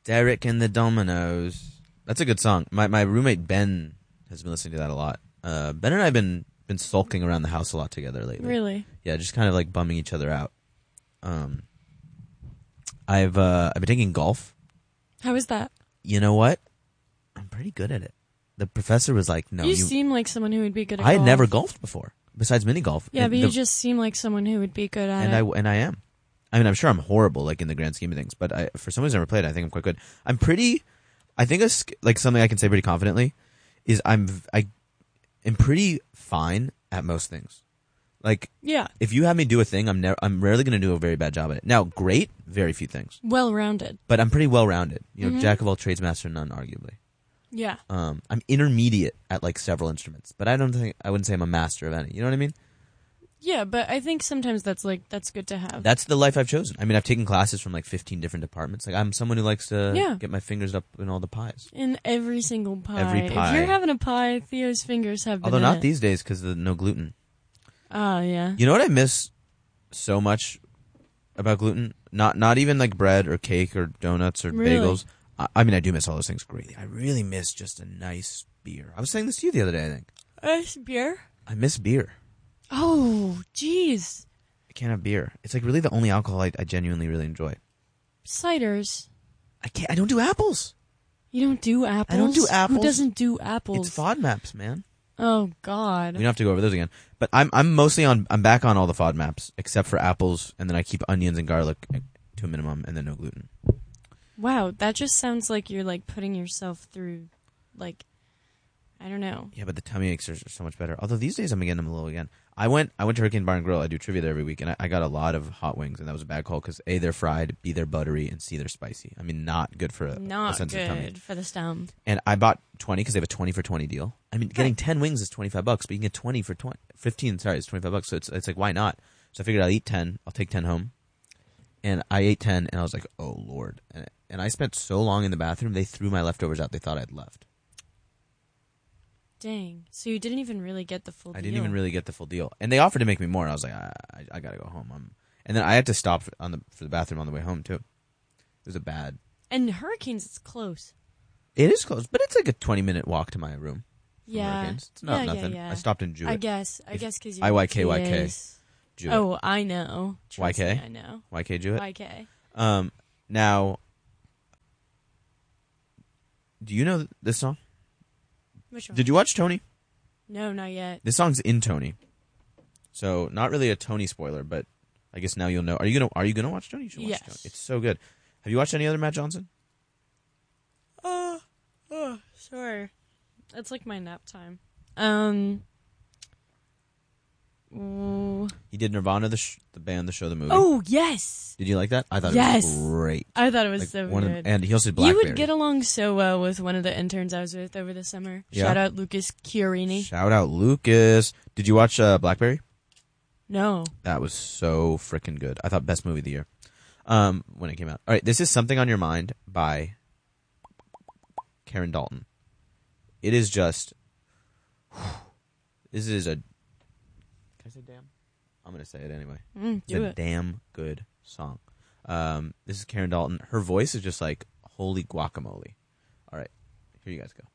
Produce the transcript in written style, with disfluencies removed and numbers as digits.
Derek and the Dominoes. That's a good song. My roommate Ben has been listening to that a lot. Ben and I have been sulking around the house a lot together lately. Really? Yeah, just kind of like bumming each other out. I've been taking golf. How is that? You know what? I'm pretty good at it. The professor was like, "No, you seem like someone who would be good at I golf. had never golfed before, besides mini golf. Yeah, but you just seem like someone who would be good at it. And I am. I mean, I'm sure I'm horrible, like in the grand scheme of things, but for someone who's never played, I think I'm quite good. I think like something I can say pretty confidently is I am pretty fine at most things. Like, yeah, if you have me do a thing, I'm rarely going to do a very bad job at it. Now, great, very few things. Well-rounded. But I'm pretty well-rounded. You know, jack of all trades, master of none, arguably. Yeah. I'm intermediate at like several instruments, but I wouldn't say I'm a master of any. You know what I mean? Yeah, but I think sometimes that's good to have. That's the life I've chosen. I mean, I've taken classes from like 15 different departments. Like, I'm someone who likes to get my fingers up in all the pies. In every single pie. Every pie. If you're having a pie, Theo's fingers have been Although in not it. these days because of no gluten. Oh, yeah. You know what I miss so much about gluten? Not even like bread or cake or donuts or bagels. I mean, I do miss all those things greatly. I really miss just a nice beer. I was saying this to you the other day, I think. Nice beer? I miss beer. Oh, jeez. I can't have beer. It's like really the only alcohol I genuinely really enjoy. Ciders. I don't do apples. You don't do apples? I don't do apples. Who doesn't do apples? It's FODMAPs, man. Oh, God. We don't have to go over those again. But I'm back on all the FODMAPs except for apples, and then I keep onions and garlic to a minimum, and then no gluten. Wow, that just sounds like you're like putting yourself through, like, I don't know. Yeah, but the tummy aches are so much better. Although these days I'm getting them a little again. I went to Hurricane Bar and Grill. I do trivia there every week, and I got a lot of hot wings, and that was a bad call because A, they're fried, B, they're buttery, and C, they're spicy. I mean, not good for a sensitive tummy. Not good for the stomach. And I bought 20 because they have a 20 for 20 deal. I mean, getting 10 wings is $25, but you can get 20 for 15. Sorry, it's $25. So it's like, why not? So I figured I'll eat 10. I'll take 10 home. And I ate 10, and I was like, oh, Lord. And I spent so long in the bathroom, they threw my leftovers out. They thought I'd left. Dang. So you didn't even really get the full deal. I didn't even really get the full deal. And they offered to make me more. And I was like, I got to go home. And then I had to stop for the bathroom on the way home, too. It was a bad. And Hurricanes, it's close. It is close, but it's like a 20-minute walk to my room. Yeah. Hurricanes. It's not nothing. Yeah. I stopped in Jewett. I guess because you're IYK. Jewett. Oh, I know. Trust YK? me, I know. YK Jewett? YK. Now, do you know this song? Which one? Did you watch Tony? No, not yet. This song's in Tony. So, not really a Tony spoiler, but I guess now you'll know. Are you gonna watch Tony? You should watch Tony. It's so good. Have you watched any other Matt Johnson? Sure. That's like my nap time. He did Nirvana, the band, the show, the movie. Oh, yes. Did you like that? I thought it was great. I thought it was so good. And he also did Blackberry. You would get along so well with one of the interns I was with over the summer. Yeah. Shout out Lucas Chiarini. Shout out Lucas. Did you watch Blackberry? No. That was so freaking good. I thought best movie of the year when it came out. All right, this is Something on Your Mind by Karen Dalton. It is just... This is a... Can I say damn? I'm going to say it anyway. It's a damn good song. This is Karen Dalton. Her voice is just like, holy guacamole. All right, here you guys go.